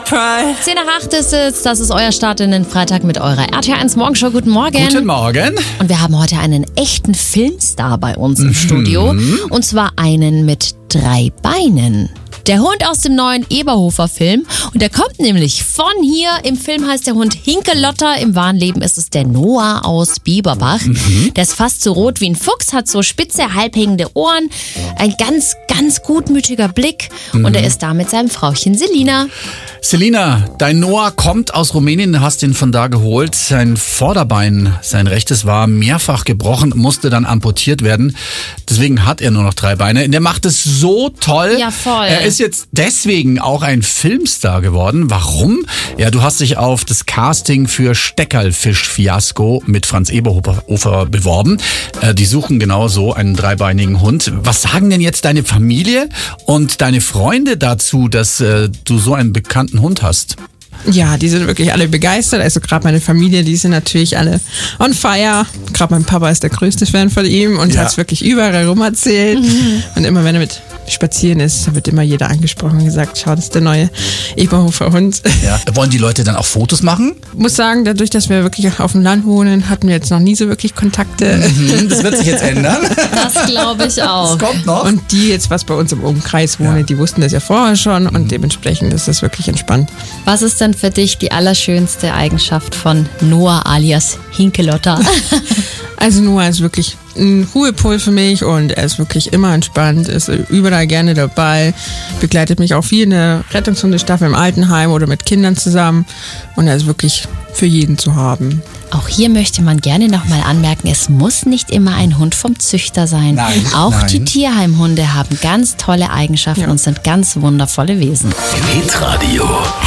try. 10:08 ist es, das ist euer Start in den Freitag mit eurer RTL1 Morgenshow. Guten Morgen. Guten Morgen. Und wir haben heute einen echten Filmstar bei uns im Studio. Und zwar einen mit 3 Beinen. Der Hund aus dem neuen Eberhofer-Film. Und der kommt nämlich von hier. Im Film heißt der Hund Hinkelotter. Im wahren Leben ist es der Noah aus Bieberbach. Der ist fast so rot wie ein Fuchs, hat so spitze, halbhängende Ohren, ein ganz, ganz gutmütiger Blick. Und er ist da mit seinem Frauchen Selina. Selina, dein Noah kommt aus Rumänien, du hast ihn von da geholt. Sein Vorderbein, sein rechtes, war mehrfach gebrochen, musste dann amputiert werden. Deswegen hat er nur noch 3 Beine. Der macht es so toll. Ja, voll. Er ist jetzt deswegen auch ein Filmstar geworden. Warum? Ja, du hast dich auf das Casting für Steckerlfisch-Fiasko mit Franz Eberhofer beworben. Die suchen genau so einen 3-beinigen Hund. Was sagen denn jetzt deine Familie und deine Freunde dazu, dass du so einen bekannten Hund hast? Ja, die sind wirklich alle begeistert. Also gerade meine Familie, die sind natürlich alle on fire. Gerade mein Papa ist der größte Fan von ihm und hat es wirklich überall rum erzählt. Und immer wenn er mit spazieren ist, wird immer jeder angesprochen und gesagt, schau, das ist der neue Eberhofer Hund. Ja. Wollen die Leute dann auch Fotos machen? Ich muss sagen, dadurch, dass wir wirklich auf dem Land wohnen, hatten wir jetzt noch nie so wirklich Kontakte. Das wird sich jetzt ändern. Das glaube ich auch. Das kommt noch. Und die jetzt, was bei uns im Umkreis wohnen, die wussten das ja vorher schon und dementsprechend ist das wirklich entspannt. Was ist denn für dich die allerschönste Eigenschaft von Noah alias Hinkelotter? Also Noah ist wirklich ein Ruhepol für mich und er ist wirklich immer entspannt, ist überall gerne dabei, begleitet mich auch viel in der Rettungshundestaffel im Altenheim oder mit Kindern zusammen und er ist wirklich für jeden zu haben. Auch hier möchte man gerne nochmal anmerken, es muss nicht immer ein Hund vom Züchter sein. Nein, auch die Tierheimhunde haben ganz tolle Eigenschaften und sind ganz wundervolle Wesen. Hitradio